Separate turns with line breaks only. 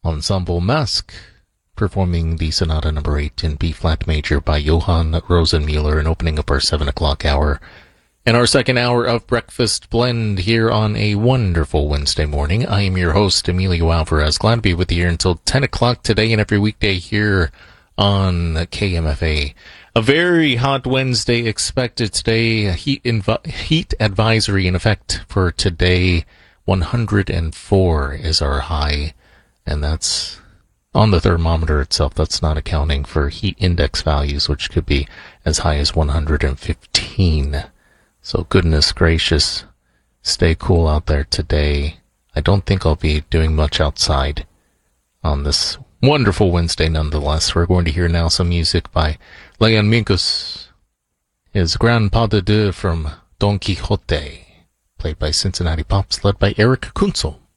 Ensemble Masque, performing the Sonata No. 8 in B-flat major by Johann Rosenmuller and opening up our 7 o'clock hour. In our second hour of Breakfast Blend here on a wonderful Wednesday morning, I am your host, Emilio Alvarez. Glad to be with you here until 10 o'clock today and every weekday here on KMFA. A very hot Wednesday expected today. Heat advisory in effect for today. 104 is our high, and that's on the thermometer itself. That's not accounting for heat index values, which could be as high as 115. So goodness gracious, stay cool out there today. I don't think I'll be doing much outside on this wonderful Wednesday nonetheless. We're going to hear now some music by Leon Minkus. His Grand Pas de Deux from Don Quixote, played by Cincinnati Pops, led by Eric Kunzel.